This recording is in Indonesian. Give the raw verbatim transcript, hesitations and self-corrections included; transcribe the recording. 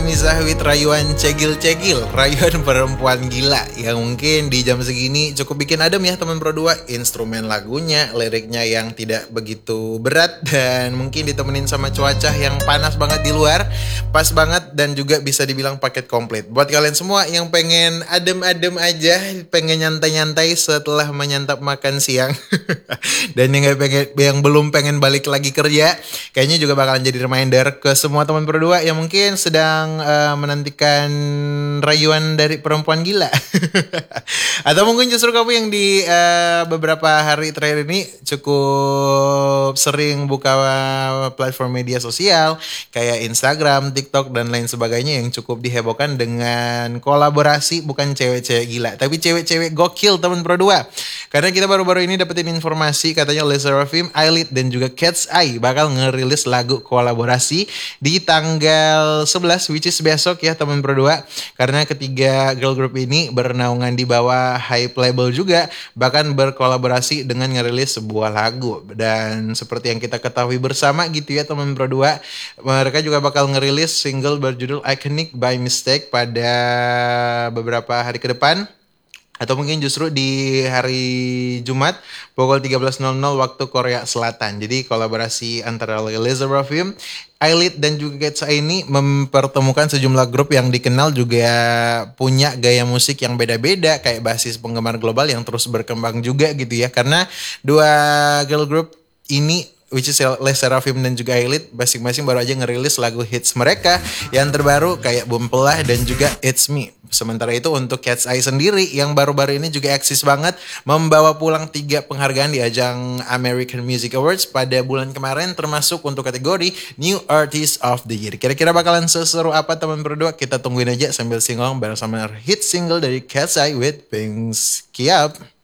misah with rayuan cegil-cegil, rayuan perempuan gila yang mungkin di jam segini cukup bikin adem ya teman Pro dua. Instrumen lagunya, liriknya yang tidak begitu berat dan mungkin ditemenin sama cuaca yang panas banget di luar. Pas banget dan juga bisa dibilang paket komplit. Buat kalian semua yang pengen adem-adem aja, pengen nyantai-nyantai setelah menyantap makan siang dan yang, gak pengen, yang belum pengen balik lagi kerja, kayaknya juga bakalan jadi reminder ke semua teman Pro dua yang mungkin sedang uh, menantikan rayuan dari perempuan gila. Atau mungkin justru kamu yang di uh, beberapa hari terakhir ini cukup sering buka platform media sosial kayak Instagram, TikTok, dan lain sebagainya yang cukup dihebohkan dengan kolaborasi bukan cewek-cewek gila, tapi cewek-cewek gokil teman Pro dua. Karena kita baru-baru ini dapetin informasi katanya Le Sserafim, I-Lead, dan juga Cat's Eye bakal ngerilis lagu kolaborasi di tanggal sebelas, which is besok ya teman Pro dua. Karena ketiga girl group ini bernaungan di bawah Hype Label juga, bahkan berkolaborasi dengan ngerilis sebuah lagu. Dan seperti yang kita ketahui bersama gitu ya teman Pro dua, mereka juga bakal ngerilis single berjudul Iconic by Mistake pada beberapa hari ke depan. Atau mungkin justru di hari Jumat pukul tiga belas nol nol waktu Korea Selatan. Jadi kolaborasi antara Le Sserafim, I-Lead, dan juga Cat's Eye ini mempertemukan sejumlah grup yang dikenal juga punya gaya musik yang beda-beda, kayak basis penggemar global yang terus berkembang juga gitu ya. Karena dua girl group ini, which is Le Sserafim dan juga I-Lead, masing-masing baru aja ngerilis lagu hits mereka yang terbaru kayak Bumpelah dan juga It's Me. Sementara itu untuk Cat's Eye sendiri yang baru-baru ini juga eksis banget, membawa pulang tiga penghargaan di ajang American Music Awards pada bulan kemarin, termasuk untuk kategori New Artist of the Year. Kira-kira bakalan seseru apa teman Pro dua? Kita tungguin aja sambil singlong bersama hit single dari Cat's Eye with Pink Ski Up.